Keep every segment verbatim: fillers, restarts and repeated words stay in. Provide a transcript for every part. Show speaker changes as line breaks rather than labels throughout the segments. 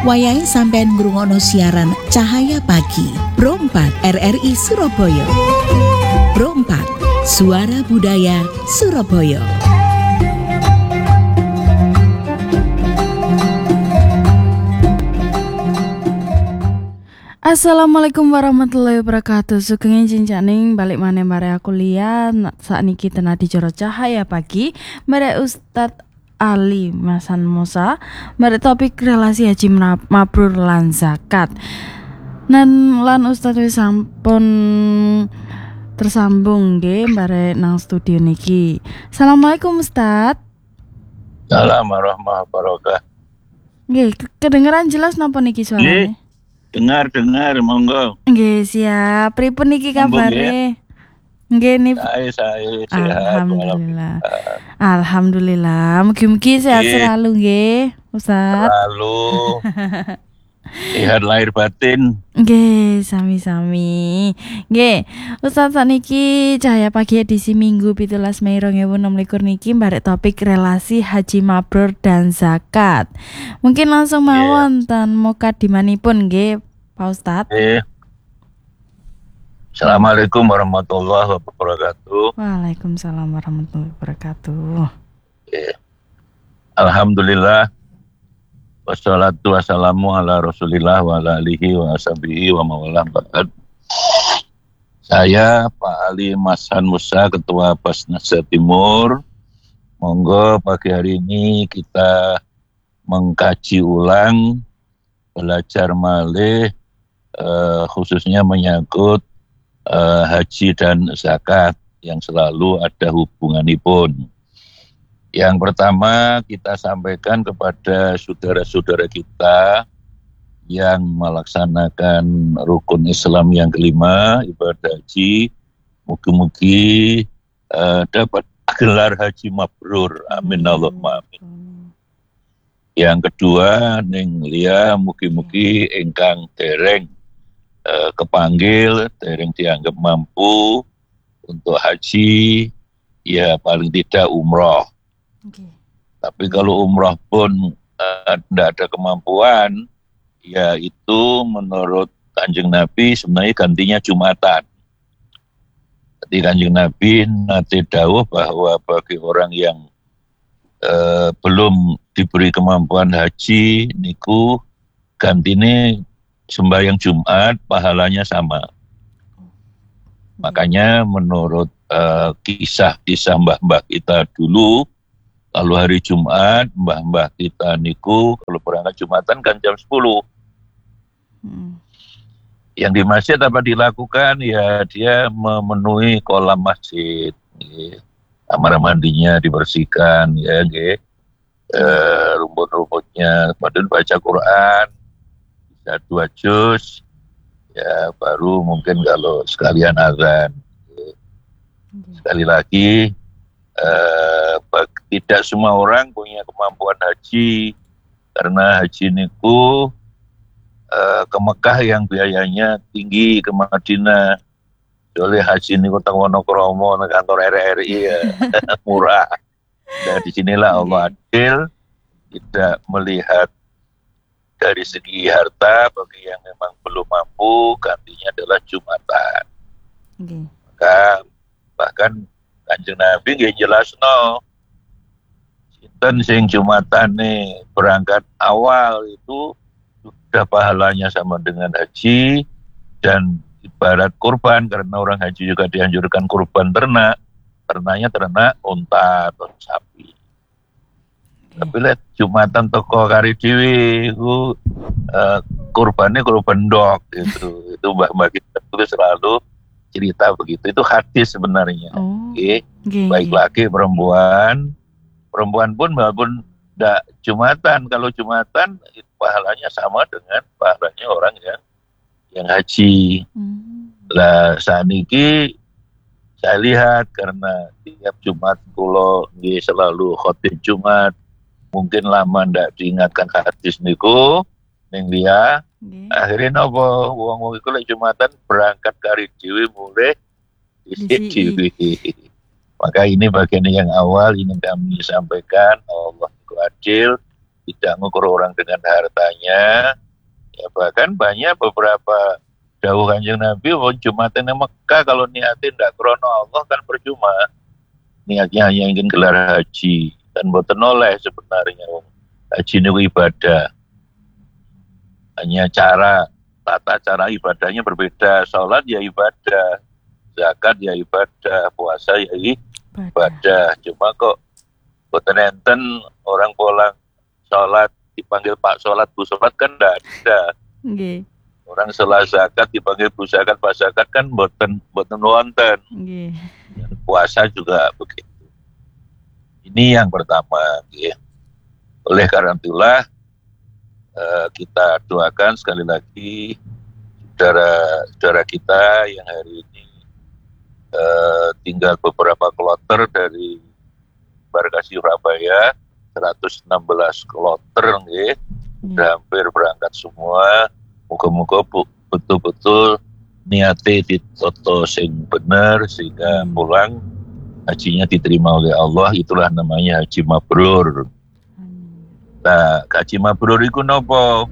wayahe sampean ngrungokno siaran Cahaya Pagi Pro empat R R I Surabaya. Pro empat, Suara Budaya Surabaya.
Assalamualaikum warahmatullahi wabarakatuh. Sugeng jinjaning balik maneh mare aku lian sakniki tena dicara Cahaya Pagi mare Ustadz Ali Masan Musa mare topik relasi haji mabrur lan zakat. Nan lan Ustadz wis sampun tersambung nggih mare nang studio niki. Assalamualaikum Ustadz.
Assalamualaikum warahmatullahi wabarakatuh.
Nggih, kedengeran jelas napa niki suarane?
Dengar-dengar, monggo.
Nggih, siap. Pripun niki kabare? Nggih niki.
Saya saya sehat.
Alhamdulillah. Alhamdulillah. Mugi-mugi sehat
Nggih.
selalu nggih, Ustaz.
Lalu sehat lahir batin.
Nggih, sami-sami. Nggih, Ustaz sakniki Cahaya Pagi edisi Minggu pitulas Mei dua ribu enam belas niki mbarek topik relasi haji mabrur dan zakat. Mungkin langsung mawon ten mukadimanipun nggih, Pak Ustaz.
Nggih. Assalamualaikum warahmatullahi wabarakatuh.
Waalaikumsalam warahmatullahi wabarakatuh.
Nggih. Alhamdulillah. Wassalatu wassalamu ala rasulillah wa ala alihi wa ashabihi wa mawalah ba'd. Saya Pak Ali Masan Musa, Ketua Basnas Jawa Timur. Monggo pagi hari ini kita mengkaji ulang, belajar malih, eh, khususnya menyangkut eh, haji dan zakat yang selalu ada hubunganipun. Yang pertama kita sampaikan kepada saudara-saudara kita yang melaksanakan rukun Islam yang kelima, ibadah haji, mugi-mugi uh, dapat gelar haji mabrur. Amin Allahumma amin. Yang kedua, ning liya mugi-mugi ingkang dereng uh, kepanggil, dereng dianggap mampu untuk haji, ya paling tidak umroh.
Okay.
Tapi kalau umrah pun tidak uh, ada kemampuan, ya itu menurut Kanjeng Nabi sebenarnya gantinya Jumatan. Jadi Kanjeng Nabi nanti dawuh bahwa bagi orang yang uh, belum diberi kemampuan haji, niku gantine sembahyang Jumat, pahalanya sama. Makanya menurut uh, kisah-kisah mbah-mbah kita dulu, lalu hari Jumat, mbah-mbah kita niku kalau berangkat Jumatan kan jam sepuluh. Hmm. Yang di masjid apa dilakukan? Ya dia memenuhi kolam masjid. Ya. Kamar mandinya dibersihkan, ya, ya. E, rumput-rumputnya, kemudian baca Quran, bisa dua juz, ya baru mungkin kalau sekalian azan. Ya. Sekali lagi, Uh, tidak semua orang punya kemampuan haji, karena haji niku uh, ke Mekah yang biayanya tinggi, ke Madinah. Oleh haji niku teng Wonokromo, kantor R R I ya murah. Nah disinilah Allah adil, tidak melihat dari segi harta. Bagi yang memang belum mampu, gantinya adalah Jumatan. Okay. Maka bahkan Kanjeng Nabi nggih jelasno sinten sing Jumatan nih berangkat awal itu sudah pahalanya sama dengan haji, dan ibarat kurban, karena orang haji juga dianjurkan kurban ternak, ternaknya ternak unta atau sapi. Tapi lihat Jumatan toko kari dhewe iku uh, kurbannya kurban dog gitu. Itu mbah-mbah kita itu selalu cerita begitu. Itu hadis sebenarnya. Oh, Oke. Okay. Baik lagi perempuan. Perempuan pun walaupun tidak Jumatan. Kalau Jumatan itu pahalanya sama dengan pahalanya orang yang yang haji. Hmm. Lah saat ini saya lihat karena tiap Jumat kula nggih selalu khotib Jumat. Mungkin lama ndak diingatkan hadis niku ning liya. Okay. Akhirnya nopo wong-wong iku lek Jumatan berangkat kari dhewe mulai dhisik dhewe. Maka ini bagian yang awal ini kami sampaikan, Allah itu adil, tidak mengukur orang dengan hartanya. Ya, bahkan banyak beberapa dawuh Kanjeng Nabi, wong Jumatan yang Mekah kalau niatin tidak krono Allah kan percuma. Niatnya hanya ingin gelar haji dan boten oleh sebenarnya. Haji itu ibadah. Hanya cara tata cara ibadahnya berbeda. Sholat ya ibadah, zakat ya ibadah, puasa ya ibadah. Cuma kok boten enten orang pulang sholat dipanggil Pak Sholat, Bu Sholat kan tidak ada.
Okay.
Orang sholat zakat dipanggil Bu Zakat, Pak Zakat kan boten boten wonten.
Okay.
Puasa juga begitu. Ini yang pertama. Okay. Oleh karena itulah uh, kita doakan sekali lagi saudara-saudara kita yang hari ini uh, tinggal beberapa kloter dari Embarkasi Surabaya, seratus enam belas kloter, okay. Sudah hampir berangkat semua. Moga-moga betul-betul niate ditoto sing bener sehingga pulang hajinya diterima oleh Allah. Itulah namanya haji mabrur. Nah, haji mabrur itu nopo?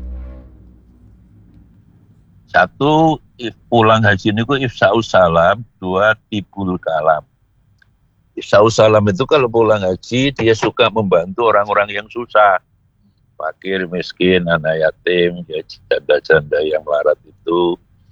Satu, pulang haji niku ifsa'us salam, dua tibul kalam. Ifsa'us salam itu kalau pulang haji dia suka membantu orang-orang yang susah. Fakir, miskin, anak yatim, ya janda-janda yang melarat itu,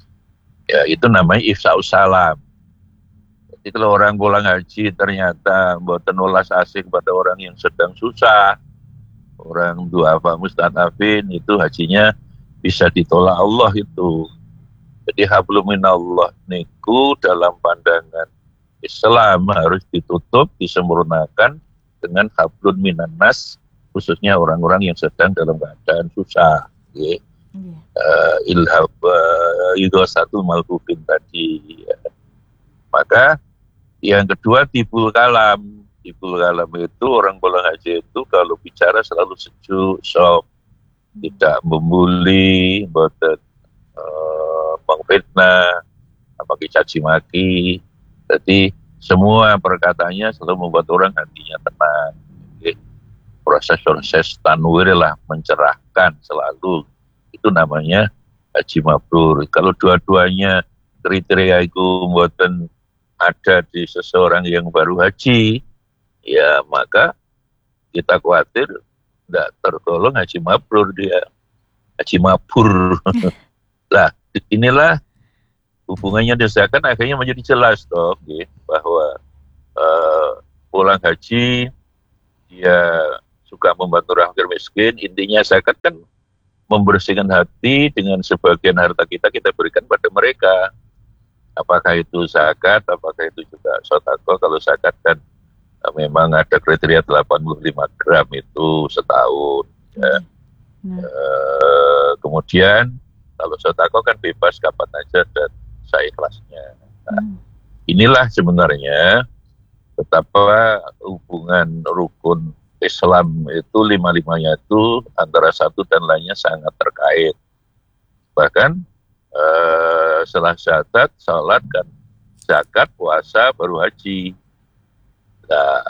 ya itu namanya ifsa'us salam. Jadi kalau orang pulang haji ternyata mboten ulas asik pada orang yang sedang susah, orang duafa mustadafin, itu hajinya bisa ditolak Allah itu. Jadi hablum minallah niku dalam pandangan Islam harus ditutup, disempurnakan dengan hablun minannas, khususnya orang-orang yang sedang dalam keadaan susah. Okay. Yeah. Uh, ilhab uh, satu malbubin tadi. Ya. Maka yang kedua tibul kalam. Tibul kalam itu orang pulang haji itu kalau bicara selalu sejuk, soft, tidak membuli, boten uh, mengfitnah, pakai caci maki. Jadi semua perkataannya selalu membuat orang hatinya tenang. Okay. Proses-proses tanwir lah, mencerahkan selalu. Itu namanya haji mabrur. Kalau dua-duanya kriteria itu mboten ada di seseorang yang baru haji, ya maka kita khawatir tidak tergolong haji mabrur dia. Haji mabur. Lah, inilah hubungannya desakan akhirnya menjadi jelas toh, okay, bahwa uh, pulang haji dia suka membantu orang fakir miskin. Intinya zakat kan membersihkan hati, dengan sebagian harta kita kita berikan pada mereka. Apakah itu zakat, apakah itu juga sedekah. Kalau zakat kan uh, memang ada kriteria delapan puluh lima gram itu setahun. Ya. Hmm. Uh, kemudian kalau sedekah kan bebas kapan aja dan seikhlasnya. Nah, hmm. inilah sebenarnya betapa hubungan rukun Islam itu lima-limanya itu antara satu dan lainnya sangat terkait. Bahkan eh, setelah syahadat, salat, dan zakat, puasa, baru haji. Nah,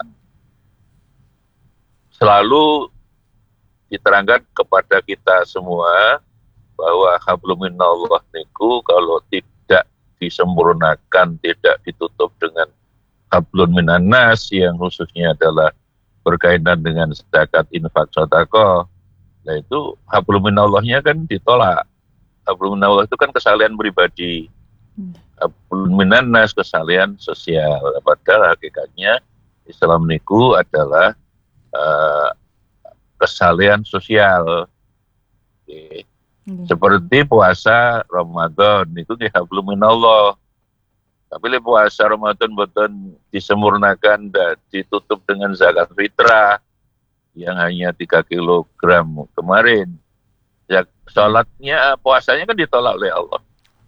selalu diterangkan kepada kita semua bahwa hablum minallah niku kalau tidak disempurnakan, tidak ditutup dengan hablun minannas yang khususnya adalah berkaitan dengan zakat, infak, sedekah. Nah itu hablum minallahnya kan ditolak. Hablum minallah itu kan kesalahan pribadi. Hablun minannas kesalahan sosial. Padahal hakikatnya Islam niku adalah uh, kesalahan sosial. Okay. Hmm. Seperti puasa Ramadan itu ki hablum minallah. Tapi le puasa Ramadan boten disempurnakan dan ditutup dengan zakat fitrah yang hanya tiga kilogram kemarin. Ya, salatnya, puasanya kan ditolak oleh Allah.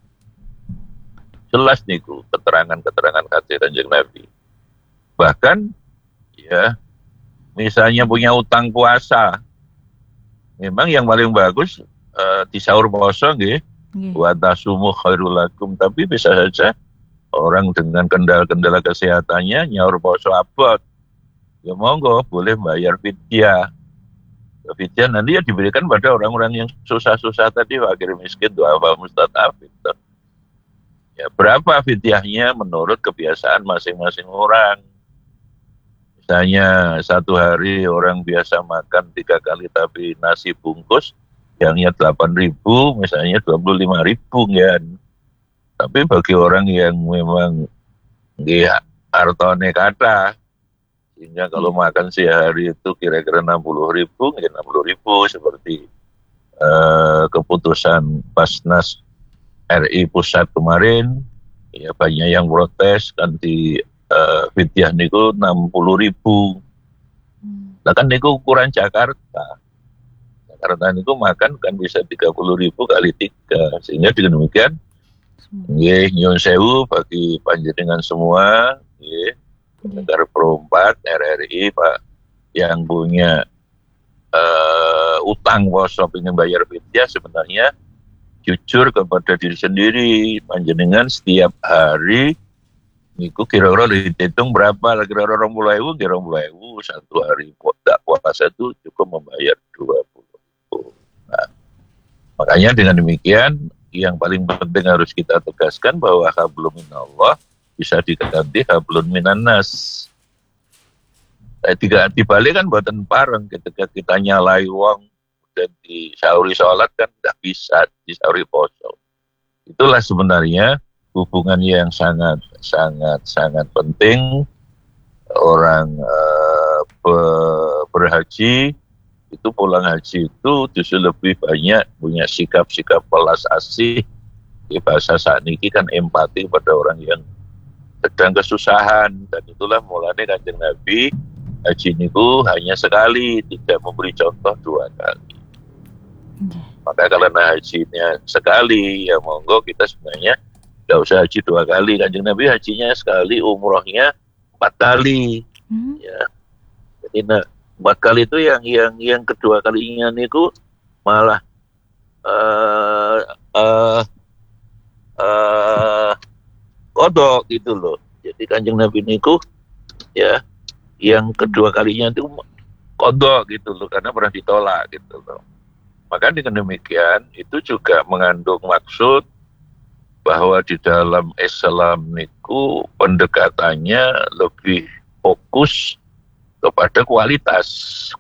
Jelas niku keterangan-keterangan kata Kanjeng Nabi. Bahkan ya misalnya punya utang puasa, memang yang paling bagus Uh, di sahur poso nggih, wa tasumu khairul lakum, tapi bisa saja orang dengan kendala-kendala kesehatannya nyaur poso abot. Ya monggo boleh bayar fidyah. Fidyah nanti ya diberikan pada orang-orang yang susah-susah tadi, fakir miskin, du'afa, mustad'afin. Ya, berapa fidyahnya menurut kebiasaan masing-masing orang. Misalnya satu hari orang biasa makan tiga kali tapi nasi bungkus, yangnya delapan ribu, misalnya dua puluh lima ribu kan. Tapi bagi orang yang memang ya, artone kata, sehingga kalau makan sehari itu kira-kira enam puluh ribu, enam puluh ribu seperti uh, keputusan Basnas R I Pusat kemarin, ya banyak yang protes kan di uh, fidyah niku enam puluh ribu. Nah kan niku ukuran Jakarta. Jakarta niku makan kan bisa tiga puluh ribu kali tiga, sehingga dengan demikian nggih nyuwun sewu bagi panjenengan semua, nggih negara perempat R R I Pak yang punya uh, utang poso ingin bayar fidyah, sebenarnya jujur kepada diri sendiri, panjenengan setiap hari niku kira-kira dihitung berapa, kira-kira dua puluh ribu, kira dua puluh ribu satu hari tak puasa itu cukup membayar dua puluh ribu. Nah, makanya dengan demikian yang paling penting harus kita tegaskan bahwa hablum minallah bisa diganti hablun minannas. Eh, tiga dibalik kan buatan pareng ketika kita nyalai wong dan di sauri sholat kan tidak bisa di sauri poso. Itulah sebenarnya hubungan yang sangat sangat sangat penting orang uh, berhaji itu, pulang haji itu justru lebih banyak punya sikap-sikap belas asih. Di bahasa saat ini kan empati pada orang yang sedang kesusahan, dan itulah mulanya Kanjeng Nabi haji niku hanya sekali, tidak memberi contoh dua kali. Okay. Maka kalau hajinya sekali, ya monggo kita sebenarnya tidak usah haji dua kali. Kanjeng Nabi hajinya sekali, umrohnya empat kali. Hmm. Ya, jadi nah, empat kali itu yang yang yang kedua kalinya niku malah uh, uh, uh, kodok gitu loh. Jadi Kanjeng Nabi niku ya yang kedua kalinya itu kodok gitu loh, karena pernah ditolak gitu loh. Maka dengan demikian itu juga mengandung maksud bahwa di dalam Islam niku pendekatannya lebih fokus kepada kualitas.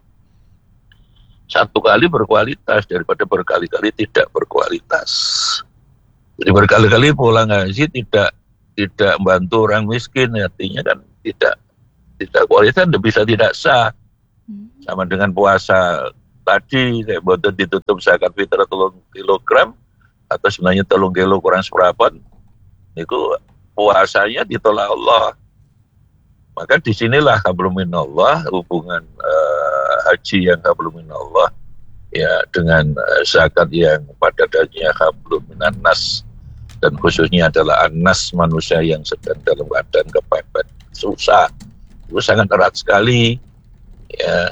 Satu kali berkualitas daripada berkali-kali tidak berkualitas. Jadi berkali-kali pulang haji tidak tidak membantu orang miskin, artinya kan tidak tidak kualitas, bisa tidak sah. Sama dengan puasa tadi, saya boten ditutup zakat fitrah telung kilogram atau sebenarnya telung kilo kurang seperempat, itu puasanya ditolak Allah. Maka disinilah hablum minallah, hubungan uh, haji yang hablum minallah ya dengan uh, zakat yang pada dasarnya hablum minannas, dan khususnya adalah annas, manusia yang sedang dalam keadaan kepepet susah. Itu sangat erat sekali ya.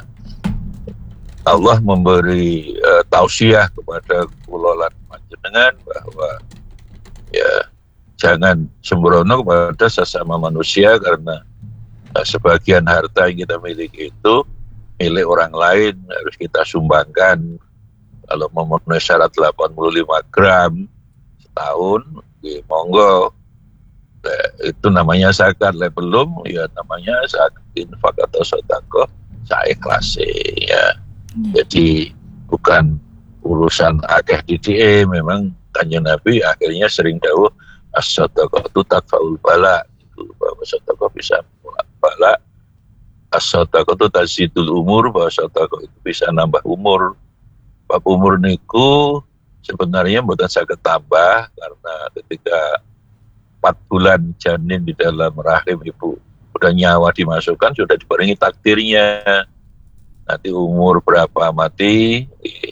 Allah memberi uh, tausiah kepada kula lan panjenengan bahwa ya jangan sembrono kepada sesama manusia, karena uh, sebagian harta yang kita miliki itu milik orang lain, harus kita sumbangkan. Kalau memenuhi syarat delapan puluh lima gram setahun, ya, monggo. Nah, itu namanya zakat. Lah belum ya namanya zakat infak atau sedekah saya ikhlasi ya. Jadi bukan urusan akeh D D E. Memang Kanjeng Nabi akhirnya sering dawuh as-sadaqatu tadfa'ul bala, itu bahwa sedekah bisa menolak bala. As-sadaqatu tazidul umur, bahwa sedekah itu bisa nambah umur. Bab umur niku sebenarnya mboten saged tambah, karena ketika empat bulan janin di dalam rahim ibu udah nyawa dimasukkan, sudah dibarengi takdirnya. Nanti umur berapa mati,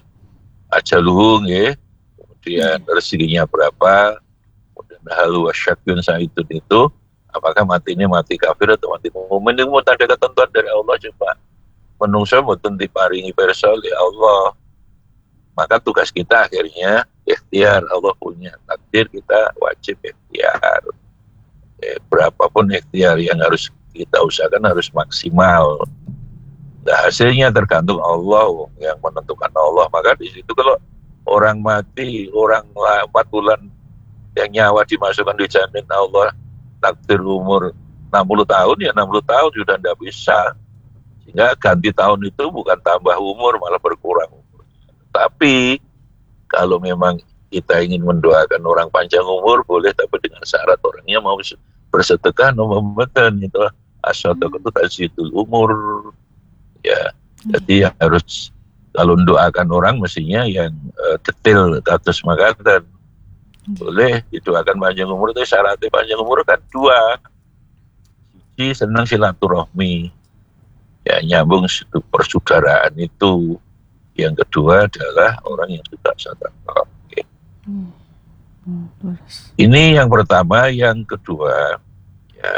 ajaluhu nggih, kemudian rezekinya berapa, kemudian halu wasyakyun sa'idun itu, apakah mati ini mati kafir atau mati mukmin, itu mau tanda ketentuan dari Allah. Coba menungso mboten diparingi pirsa oleh Allah. Maka tugas kita akhirnya ikhtiar. Allah punya takdir, kita wajib ikhtiar. Eh, berapapun ikhtiar yang harus kita usahakan harus maksimal. Nah, hasilnya tergantung Allah, yang menentukan Allah. Maka di situ kalau orang mati, orang empat bulan yang nyawa dimasukkan di janin Allah, takdir umur enam puluh tahun, ya enam puluh tahun sudah tidak bisa. Sehingga ganti tahun itu bukan tambah umur, malah berkurang umur. Tapi kalau memang kita ingin mendoakan orang panjang umur, boleh, tapi dengan syarat orangnya mau bersedekah, no membeten, itu asyadaq itu tajdidul umur. Ya, jadi yang harus kalau mendoakan orang mestinya yang uh, detail kados makaten. Boleh didoakan panjang umur, itu syaratnya panjang umur kan dua. Siji senang silaturahmi, ya nyambung persaudaraan itu. Yang kedua adalah orang yang suka sedekah. Okay. Hmm. Hmm, Ini yang pertama. Yang kedua, ya,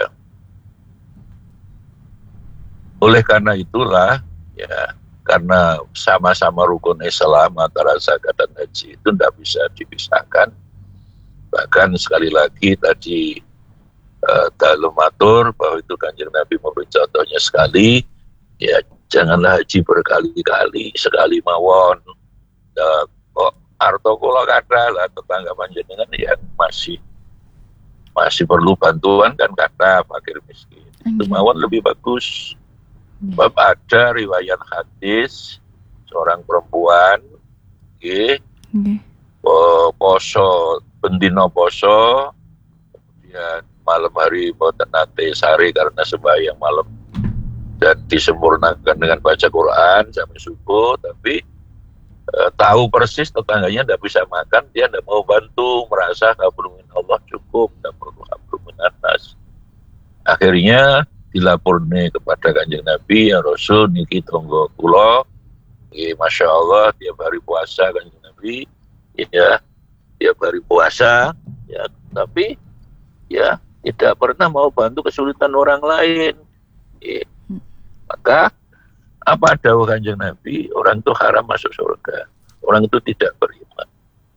oleh karena itulah, ya, karena sama-sama rukun Islam antara zakat dan haji itu tidak bisa dipisahkan. Bahkan sekali lagi tadi uh, dalam matur bahwa itu Kanjeng Nabi memberi contohnya sekali, ya janganlah haji berkali-kali, sekali mawon. Uh, kok arto kula kathah lah tetangga panjenengan yang masih masih perlu bantuan kan kathah, fakir miskin. Itu mawon lebih bagus. Sebab ada riwayat hadis seorang perempuan, okay, okay. poso bendino poso, kemudian malam hari boten nate sari karena sembahyang malam dan disempurnakan dengan baca Quran sampai subuh, tapi e, tahu persis tetangganya tidak bisa makan, dia tidak mau bantu, merasa hablum min Allah cukup, tidak perlu hablum min nas. Akhirnya dilaporne kepada Kanjeng Nabi, ya Rasul niki tonggo kula, ya, Masya Allah tiap hari puasa Kanjeng Nabi, ya tiap hari puasa, ya tapi ya tidak pernah mau bantu kesulitan orang lain. Ya. Maka apa dawuh Kanjeng Nabi, orang itu haram masuk surga, orang itu tidak beriman.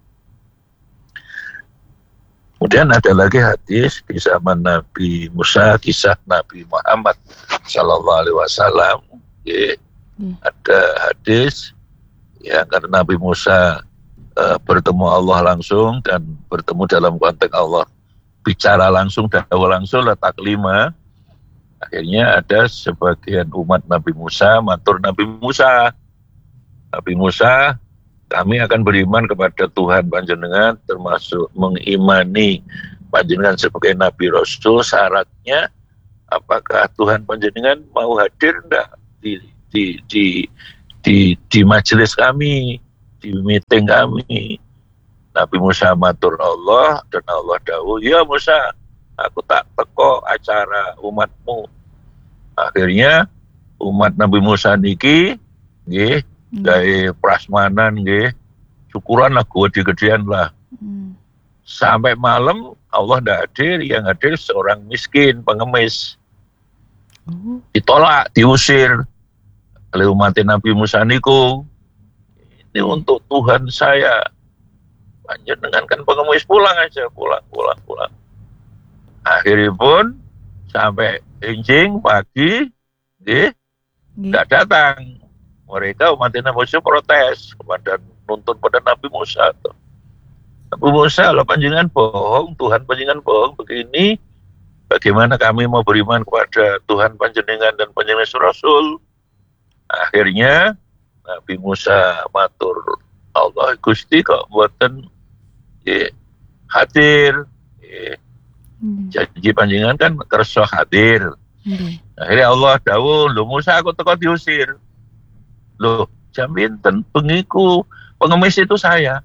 Kemudian ada lagi hadis di zaman Nabi Musa, kisah Nabi Muhammad Sallallahu Alaihi Wasallam. Ya, hmm. Ada hadis yang karena Nabi Musa uh, bertemu Allah langsung dan bertemu dalam konteks Allah bicara langsung, dakwah langsung, letak lima. Akhirnya ada sebagian umat Nabi Musa matur Nabi Musa, Nabi Musa, kami akan beriman kepada Tuhan panjenengan, termasuk mengimani panjenengan sebagai Nabi Rasul. Syaratnya apakah Tuhan panjenengan mau hadir enggak di di di di, di majelis kami, di meeting kami? Nabi Musa matur Allah, dan Allah dawuh, ya Musa, aku tak teko acara umatmu. Akhirnya umat Nabi Musa niki nggih hmm. gawe prasmanan nggih, syukuran lah gede-gedean lah. Hmm. Sampai malam Allah ndak hadir, yang hadir seorang miskin pengemis. Hmm. Ditolak, diusir oleh umat Nabi Musa niku. Ini untuk Tuhan saya. Panjenengan kan pengemis, pulang aja, pulang, pulang, pulang. Akhirnya pun sampai enjing pagi, nggih, nggak datang. Mereka umat Nabi Musa protes kepada nuntun pada Nabi Musa. Tuh. Nabi Musa, lah panjenengan bohong, Tuhan panjenengan bohong begini. Bagaimana kami mau beriman kepada Tuhan panjenengan dan panjenengan Rasul? Akhirnya Nabi Musa matur Allah, Gusti kok buatan ya, hadir. Ya. Hmm. Janji panjenengan kan kersa hadir. Hmm. Akhirnya Allah dawuh, "Lho Musa aku teko diusir." Loh, jam pinten pengiku pengemis itu saya.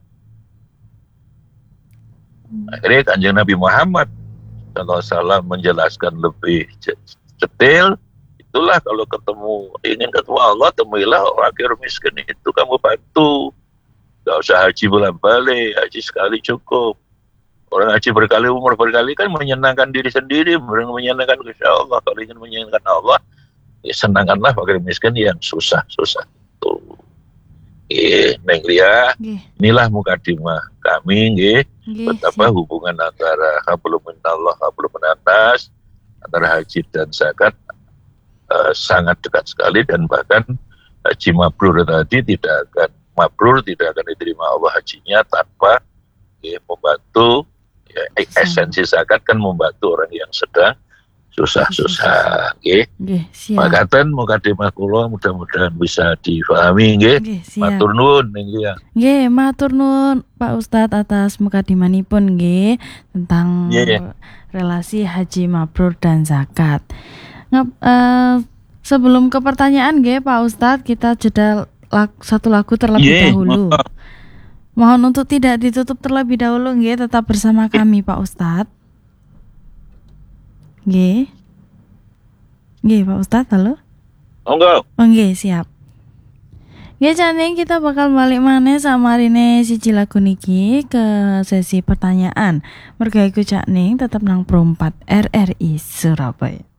Hmm. Akhirnya Kanjeng Nabi Muhammad sallallahu alaihi wasallam menjelaskan lebih detail. Itulah kalau ketemu ingin ketemu Allah, temuilah orang fakir miskin itu, kamu bantu. Gak usah haji bolak-balik, haji sekali cukup. Orang haji berkali umur berkali kan menyenangkan diri sendiri, menyenangkan Gusti Allah. Kalau ingin menyenangkan Allah, ya senangkanlah fakir miskin yang susah-susah itu. Nggih, Neng Lia, inilah mukadimah kami nggih, betapa hubungan antara hablum minallah, hablum minan nas, antara haji dan zakat uh, sangat dekat sekali, dan bahkan haji mabrur tadi tidak akan mabrur, tidak akan diterima Allah hajinya tanpa ya, membantu ya, esensi zakat kan membantu orang yang sedang susah-susah. Nggih.
Nggih, siap.
Makaten mukadimah kula mudah-mudahan bisa difahami nggih.
Nggih, siap.
Matur nuwun nggih ya.
Nggih, matur nuwun Pak Ustadz atas mukadimanipun nggih tentang
Nggih.
relasi haji mabrur dan zakat. Ngap, eh, sebelum ke pertanyaan nggih Pak Ustadz, kita jeda lag, satu lagu terlebih
Nggih,
dahulu.
mohon.
Mohon untuk tidak ditutup terlebih dahulu nggih, tetap bersama kami Pak Ustadz. Nggih. Nggih Pak Ustadz, halo.
Oh enggak.
Oh nggih, siap. Nggih Caning, kita bakal balik maneh sama rene siji lagu niki ke sesi pertanyaan. Merga iku Caning tetep nang Pro empat R R I Surabaya.